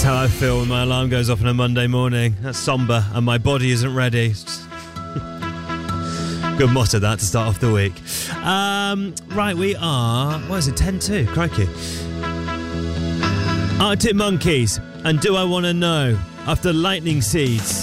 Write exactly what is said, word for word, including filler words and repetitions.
How I feel when my alarm goes off on a Monday morning. That's somber and my body isn't ready. Good motto that to start off the week. Um, right, we are, what is it, ten two? Crikey. Arctic Monkeys and Do I Want to Know after Lightning Seeds.